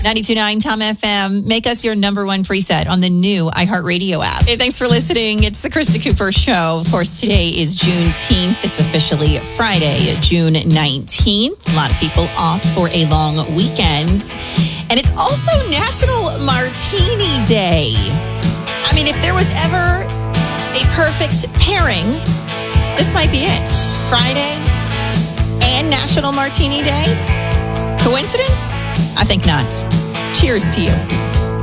92.9 Tom FM. Make us your number one preset on the new iHeartRadio app. Hey, thanks for listening. It's the Krista Cooper Show. Of course, today is Juneteenth. It's officially Friday, June 19th. A lot of people off for a long weekend. And it's also National Martini Day. I mean, if there was ever a perfect pairing, this might be it. Friday and National Martini Day. Coincidence? I think not. Cheers to you.